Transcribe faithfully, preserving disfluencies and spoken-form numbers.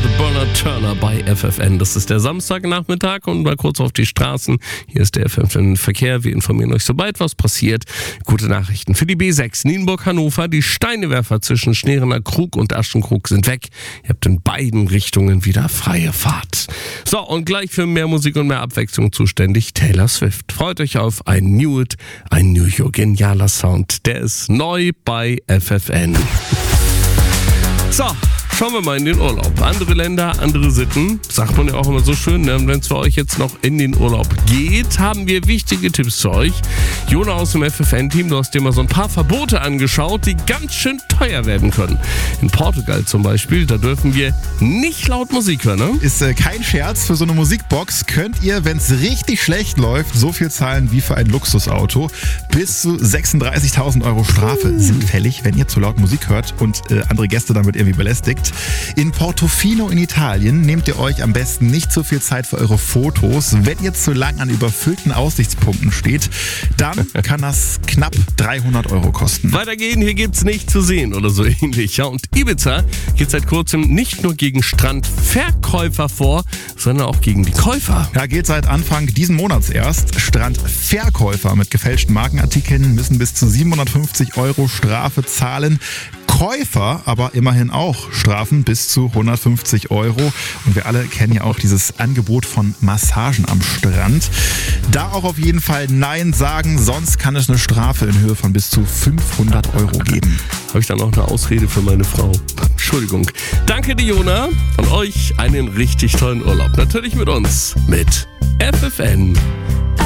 The Bernard Turner bei F F N. Das ist der Samstagnachmittag und mal kurz auf die Straßen. Hier ist der F F N-Verkehr. Wir informieren euch, sobald was passiert. Gute Nachrichten für die B sechs Nienburg-Hannover. Die Steinewerfer zwischen Schnerener Krug und Aschenkrug sind weg. Ihr habt in beiden Richtungen wieder freie Fahrt. So, und gleich für mehr Musik und mehr Abwechslung zuständig Taylor Swift. Freut euch auf ein New It, ein New York genialer Sound. Der ist neu bei F F N. So, schauen wir mal in den Urlaub. Andere Länder, andere Sitten, sagt man ja auch immer so schön. Ne? Wenn es für euch jetzt noch in den Urlaub geht, haben wir wichtige Tipps für euch. Jona aus dem F F N-Team, du hast dir mal so ein paar Verbote angeschaut, die ganz schön teuer werden können. In Portugal zum Beispiel, da dürfen wir nicht laut Musik hören. Ne? Ist äh, kein Scherz, für so eine Musikbox könnt ihr, wenn es richtig schlecht läuft, so viel zahlen wie für ein Luxusauto. Bis zu sechsunddreißigtausend Euro Strafe sind fällig, wenn ihr zu laut Musik hört und äh, andere Gäste damit irgendwie belästigt. In Portofino in Italien nehmt ihr euch am besten nicht so viel Zeit für eure Fotos. Wenn ihr zu lang an überfüllten Aussichtspunkten steht, dann kann das knapp dreihundert Euro kosten. Weitergehen, hier gibt's nicht zu sehen oder so ähnlich. Ja, und Ibiza geht seit kurzem nicht nur gegen Strandverkäufer vor, sondern auch gegen die Käufer. Ja, geht seit Anfang diesen Monats erst. Strandverkäufer mit gefälschten Markenartikeln müssen bis zu siebenhundertfünfzig Euro Strafe zahlen. Käufer aber immerhin auch Strafen bis zu hundertfünfzig Euro. Und wir alle kennen ja auch dieses Angebot von Massagen am Strand. Da auch auf jeden Fall Nein sagen, sonst kann es eine Strafe in Höhe von bis zu fünfhundert Euro geben. Habe ich dann noch eine Ausrede für meine Frau? Entschuldigung. Danke dir, Jona, und euch einen richtig tollen Urlaub. Natürlich mit uns, mit F F N.